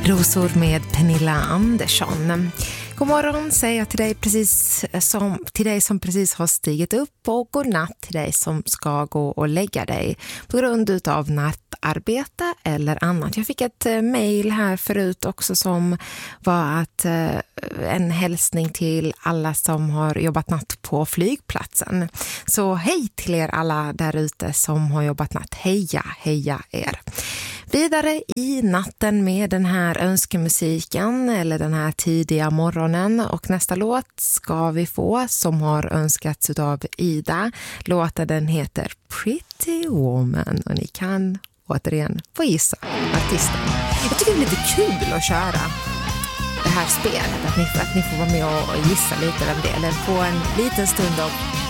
Rosor med Pernilla Andersson. God morgon säger jag till dig som precis har stigit upp, och god natt till dig som ska gå och lägga dig på grund av nattarbete eller annat. Jag fick ett mejl här förut också som var en hälsning till alla som har jobbat natt på flygplatsen. Så hej till er alla där ute som har jobbat natt. Heja er. Vidare i natten med den här önskemusiken eller den här tidiga morgonen, och nästa låt ska vi få som har önskats av Ida. Låten den heter Pretty Woman och ni kan återigen få gissa artisten. Jag tycker det är lite kul att köra det här spelet, att ni får vara med och gissa lite vem det är, eller få en liten stund av